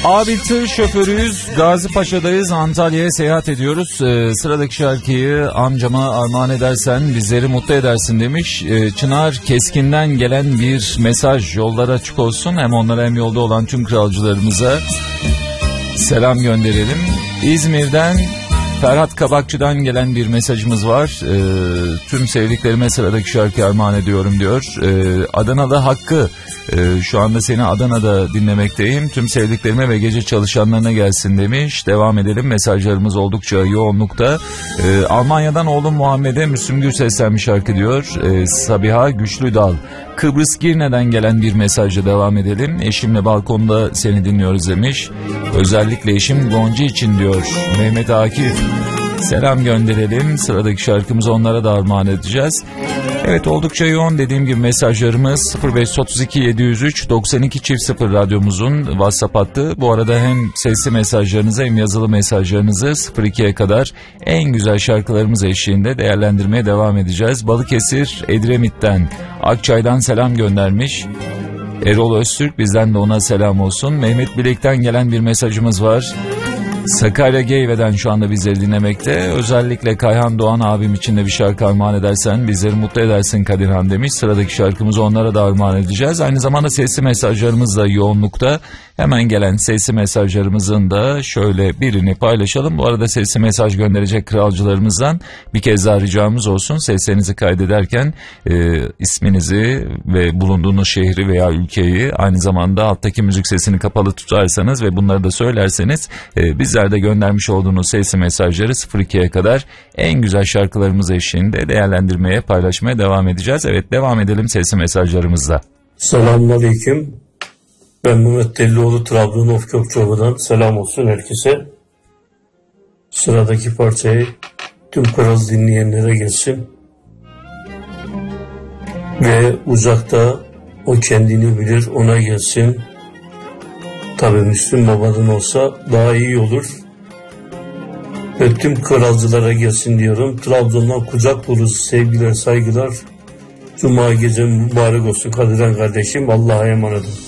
Abi tır şoförüyüz, Gazipaşa'dayız, Antalya'ya seyahat ediyoruz. Sıradaki şarkıyı amcama armağan edersen bizleri mutlu edersin demiş. Çınar Keskin'den gelen bir mesaj, yollar açık olsun. Hem onlara hem yolda olan tüm kralcılarımıza selam gönderelim. İzmir'den Ferhat Kabakçı'dan gelen bir mesajımız var. Tüm sevdiklerime sıradaki şarkıyı armağan ediyorum diyor. Adanalı Hakkı, şu anda seni Adana'da dinlemekteyim. Tüm sevdiklerime ve gece çalışanlarına gelsin demiş. Devam edelim, mesajlarımız oldukça yoğunlukta. Almanya'dan oğlum Muhammed'e Müslüm Gürses bir şarkı diyor. Sabiha Güçlüdal. Kıbrıs Girne'den gelen bir mesajla devam edelim. Eşimle balkonda seni dinliyoruz demiş. Özellikle eşim Gonca için diyor Mehmet Akif. Selam gönderelim. Sıradaki şarkımızı onlara da armağan edeceğiz. Evet, oldukça yoğun dediğim gibi mesajlarımız. 0532 703 92 0 radyomuzun WhatsApp hattı. Bu arada hem sesli mesajlarınızı hem yazılı mesajlarınızı 02'ye kadar en güzel şarkılarımız eşliğinde değerlendirmeye devam edeceğiz. Balıkesir Edremit'ten, Akçay'dan selam göndermiş Erol Öztürk, bizden de ona selam olsun. Mehmet Bilek'ten gelen bir mesajımız var. Sakarya Geyve'den şu anda bizleri dinlemekte. Özellikle Kayhan Doğan abim için de bir şarkı armağan edersen bizleri mutlu edersin Kadirhan demiş. Sıradaki şarkımızı onlara da armağan edeceğiz. Aynı zamanda sesli mesajlarımız da yoğunlukta. Hemen gelen sesli mesajlarımızın da şöyle birini paylaşalım. Bu arada sesli mesaj gönderecek kralcılarımızdan bir kez daha ricamız olsun. Seslerinizi kaydederken isminizi ve bulunduğunuz şehri veya ülkeyi, aynı zamanda alttaki müzik sesini kapalı tutarsanız ve bunları da söylerseniz bizler de göndermiş olduğunuz sesli mesajları 02'ye kadar en güzel şarkılarımız eşliğinde değerlendirmeye, paylaşmaya devam edeceğiz. Evet, devam edelim sesli mesajlarımızla. Selamünaleyküm. Ben Mehmet Delioğlu, Trabzon Ofkökçoğlu'dan selam olsun herkese. Sıradaki parçayı tüm kral dinleyenlere gelsin. Ve uzakta o kendini bilir ona gelsin. Tabii Müslüm Baba'dan olsa daha iyi olur. Ve tüm kralcılara gelsin diyorum. Trabzon'dan kucak dolusu sevgiler, saygılar. Cuma gece mübarek olsun Kadirhan kardeşim. Allah'a emanet olun.